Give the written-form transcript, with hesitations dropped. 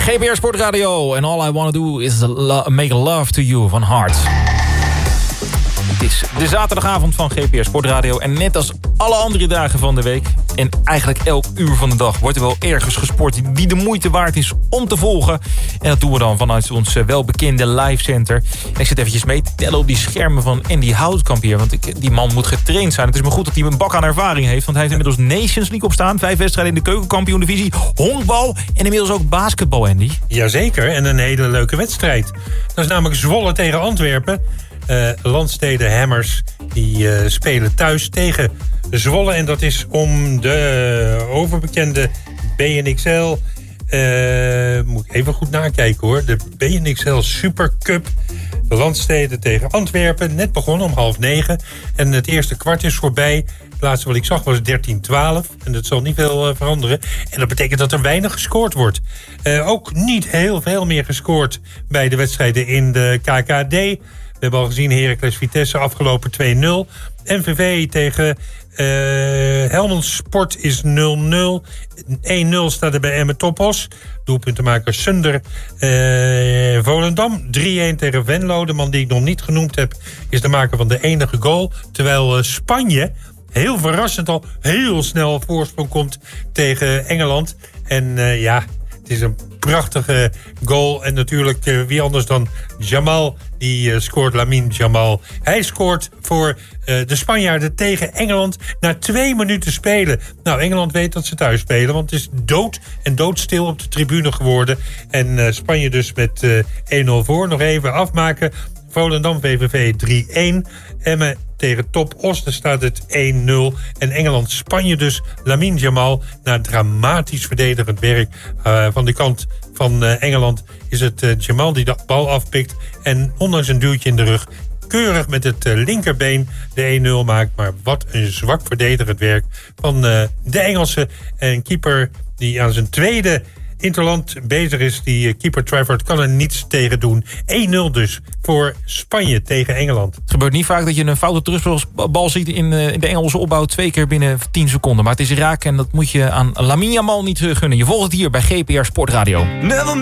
GPR Sportradio. And all I wanna do is make love to you van Hart. Het is de zaterdagavond van GPR Sportradio. En net als alle andere dagen van de week... en eigenlijk elk uur van de dag... wordt er wel ergens gesport die de moeite waard is om te volgen. En dat doen we dan vanuit ons welbekende live center. En ik zit eventjes mee te tellen op die schermen van Andy Houtkamp hier. Want die man moet getraind zijn. Het is maar goed dat hij een bak aan ervaring heeft. Want hij heeft inmiddels Nations League opstaan. 5 wedstrijden in de keukenkampioen-divisie. Honkbal en inmiddels ook basketbal, Andy. Jazeker, en een hele leuke wedstrijd. Dat is namelijk Zwolle tegen Antwerpen. Landstede Hammers die spelen thuis tegen Zwolle. En dat is om de overbekende BNXL. Moet ik even goed nakijken hoor. De BNXL Super Cup. De Landstede tegen Antwerpen. Net begonnen om 8:30. En het eerste kwart is voorbij. Het laatste wat ik zag was 13-12. En dat zal niet veel veranderen. En dat betekent dat er weinig gescoord wordt. Ook niet heel veel meer gescoord bij de wedstrijden in de KKD. We hebben al gezien Heracles Vitesse afgelopen 2-0. MVV tegen Helmond Sport is 0-0. 1-0 staat er bij Emmen Topos. Doelpuntenmaker Sunder. Volendam 3-1 tegen Venlo. De man die ik nog niet genoemd heb is de maker van de enige goal. Terwijl Spanje heel verrassend al heel snel op voorsprong komt tegen Engeland. En het is een prachtige goal. En natuurlijk wie anders dan Jamal. Die scoort, Lamine Jamal. Hij scoort voor de Spanjaarden tegen Engeland na 2 minuten spelen. Nou, Engeland weet dat ze thuis spelen. Want het is dood en doodstil op de tribune geworden. En Spanje dus met 1-0 voor. Nog even afmaken. Volendam VVV 3-1. Emmen tegen Top Os, daar staat het 1-0. En Engeland-Spanje dus. Lamine Jamal, na dramatisch verdedigend werk van de kant van Engeland... is het Jamal die de bal afpikt. En ondanks een duwtje in de rug... keurig met het linkerbeen de 1-0 maakt. Maar wat een zwak verdedigend werk van de Engelse. En keeper die aan zijn tweede... interland bezig is, die keeper Trafford kan er niets tegen doen. 1-0 dus voor Spanje tegen Engeland. Het gebeurt niet vaak dat je een foute terugbal ziet in de Engelse opbouw 2 keer binnen 10 seconden. Maar het is raak en dat moet je aan Lamine Jamal niet gunnen. Je volgt het hier bij GPR Sportradio.